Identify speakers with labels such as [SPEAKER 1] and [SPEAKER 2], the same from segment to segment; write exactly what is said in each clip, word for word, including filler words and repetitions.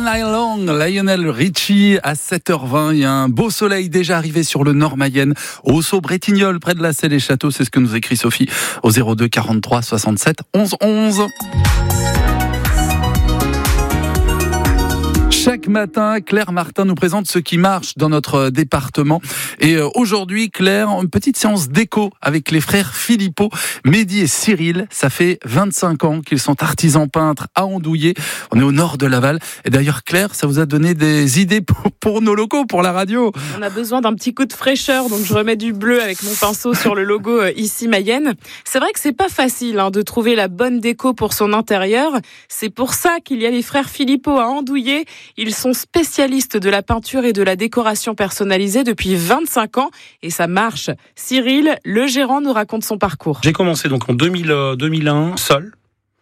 [SPEAKER 1] Night Long, Lionel Richie à sept heures vingt. Il y a un beau soleil déjà arrivé sur le nord Mayenne, au Saut-Bretignolles, près de la Selle et Château. C'est ce que nous écrit Sophie au zéro deux quarante-trois soixante-sept onze onze. Chaque matin, Claire Martin nous présente ce qui marche dans notre département. Et aujourd'hui, Claire, une petite séance d'écho avec les frères Philippot, Mehdi et Cyril. Ça fait vingt-cinq ans qu'ils sont artisans peintres à Andouillé. On est au nord de Laval. Et d'ailleurs, Claire, ça vous a donné des idées pour, pour nos locaux, pour la radio.
[SPEAKER 2] On a besoin d'un petit coup de fraîcheur, donc je remets du bleu avec mon pinceau sur le logo ici Mayenne. C'est vrai que c'est pas facile hein, de trouver la bonne déco pour son intérieur. C'est pour ça qu'il y a les frères Philippot à Andouillé. Ils sont spécialistes de la peinture et de la décoration personnalisée depuis vingt-cinq ans et ça marche. Cyril, le gérant, nous raconte son parcours.
[SPEAKER 3] J'ai commencé donc en deux mille, deux mille un, seul.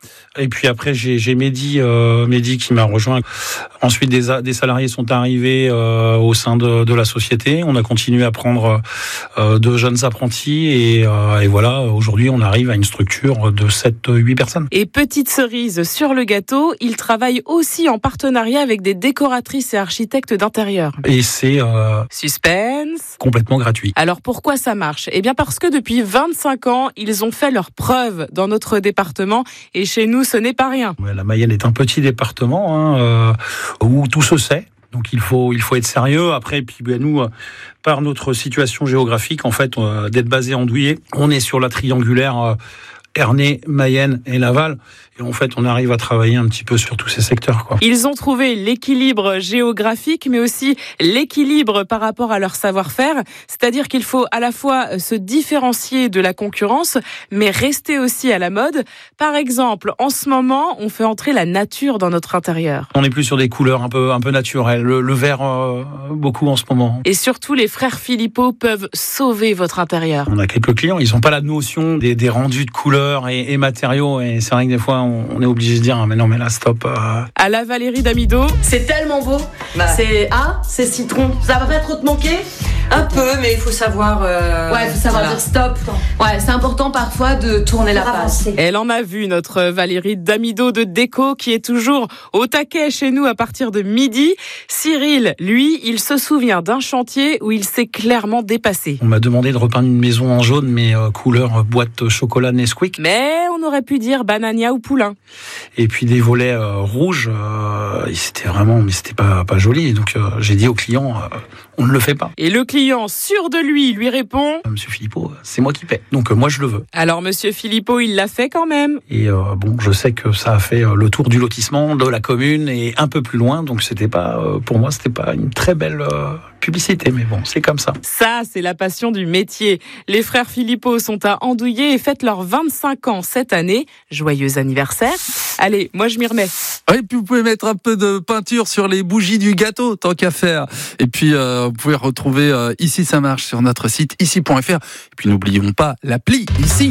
[SPEAKER 3] Et puis après, j'ai, j'ai Mehdi, euh, Mehdi qui m'a rejoint. Ensuite, des, des salariés sont arrivés euh, au sein de, de la société. On a continué à prendre euh, de jeunes apprentis. Et, euh, et voilà, aujourd'hui, on arrive à une structure de sept huit personnes.
[SPEAKER 2] Et petite cerise sur le gâteau, il travaille aussi en partenariat avec des décoratrices et architectes d'intérieur.
[SPEAKER 3] Et c'est... Euh,
[SPEAKER 2] Suspense.
[SPEAKER 3] Complètement gratuit.
[SPEAKER 2] Alors pourquoi ça marche ? Eh bien parce que depuis vingt-cinq ans, ils ont fait leurs preuves dans notre département. Et chez nous, ce n'est pas rien.
[SPEAKER 3] La Mayenne est un petit département hein, euh, où tout se sait. Donc il faut il faut être sérieux. Après, puis ben, nous, euh, par notre situation géographique, en fait, euh, d'être basé en Andouillé, on est sur la triangulaire euh, Ernée, Mayenne et Laval. Et en fait, on arrive à travailler un petit peu sur tous ces secteurs, quoi.
[SPEAKER 2] Ils ont trouvé l'équilibre géographique, mais aussi l'équilibre par rapport à leur savoir-faire. C'est-à-dire qu'il faut à la fois se différencier de la concurrence, mais rester aussi à la mode. Par exemple, en ce moment, on fait entrer la nature dans notre intérieur.
[SPEAKER 3] On est plus sur des couleurs un peu, un peu naturelles. Le, le vert, euh, beaucoup en ce moment.
[SPEAKER 2] Et surtout, les frères Philippot peuvent sauver votre intérieur.
[SPEAKER 3] On a quelques clients, ils n'ont pas la notion des, des rendus de couleurs et, et matériaux. Et c'est vrai que des fois, on est obligé de dire, mais non, mais là, stop. Euh...
[SPEAKER 2] À la Valérie d'Amido.
[SPEAKER 4] C'est tellement beau. Bah. C'est ah, c'est citron. Ça va pas trop te manquer ? Un peu, mais il faut savoir. Euh...
[SPEAKER 5] Ouais, il faut savoir voilà. dire stop.
[SPEAKER 4] Ouais, c'est important parfois de tourner la page.
[SPEAKER 2] Elle en a vu, notre Valérie d'Amido de Déco, qui est toujours au taquet chez nous à partir de midi. Cyril, lui, il se souvient d'un chantier où il s'est clairement dépassé.
[SPEAKER 3] On m'a demandé de repeindre une maison en jaune, mais euh, couleur boîte chocolat Nesquik.
[SPEAKER 2] Mais on aurait pu dire banania ou poulain.
[SPEAKER 3] Et puis des volets euh, rouges, euh, c'était vraiment, mais c'était pas pas joli. Donc euh, j'ai dit au client, euh, on ne le fait pas.
[SPEAKER 2] Et le client, sûr de lui, lui répond,
[SPEAKER 3] Monsieur Philippot, c'est moi qui paie, donc euh, moi je le veux.
[SPEAKER 2] Alors Monsieur Philippot, il l'a fait quand même.
[SPEAKER 3] Et euh, bon, je sais que ça a fait le tour du lotissement, de la commune et un peu plus loin. Donc c'était pas, euh, pour moi, c'était pas une très belle euh, publicité, mais bon, c'est comme ça.
[SPEAKER 2] Ça, c'est la passion du métier. Les frères Philippot sont à Andouillé et fêtent leurs vingt-cinq ans cette année. Joyeux anniversaire. Allez, moi je m'y remets.
[SPEAKER 1] Et puis vous pouvez mettre un peu de peinture sur les bougies du gâteau, tant qu'à faire. Et puis euh, vous pouvez retrouver euh, Ici ça marche sur notre site ici point f r. Et puis n'oublions pas l'appli Ici.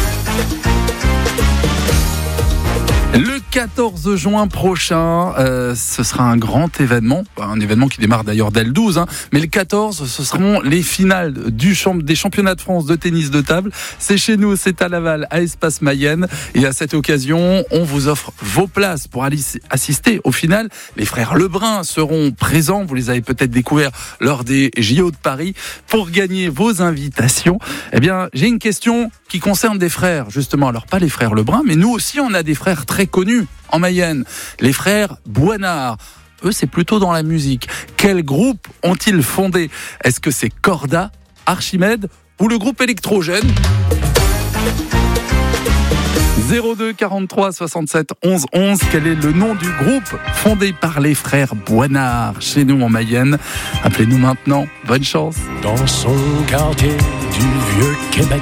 [SPEAKER 1] Le quatorze juin prochain, euh, ce sera un grand événement, un événement qui démarre d'ailleurs dès le douze, hein, mais le quatorze, ce seront les finales du champ, des championnats de France de tennis de table. C'est chez nous, c'est à Laval, à Espace Mayenne. Et à cette occasion, on vous offre vos places pour aller assister aux finales. Les frères Lebrun seront présents, vous les avez peut-être découverts lors des J O de Paris. Pour gagner vos invitations, eh bien, j'ai une question qui concerne des frères, justement. Alors, pas les frères Lebrun, mais nous aussi, on a des frères très connus en Mayenne, les frères Boinard. Eux, c'est plutôt dans la musique. Quel groupe ont-ils fondé ? Est-ce que c'est Corda, Archimède ou le groupe électrogène ? zéro deux quarante-trois soixante-sept onze onze. Quel est le nom du groupe fondé par les frères Boinard chez nous en Mayenne ? Appelez-nous maintenant. Bonne chance.
[SPEAKER 6] Dans son quartier du vieux Québec,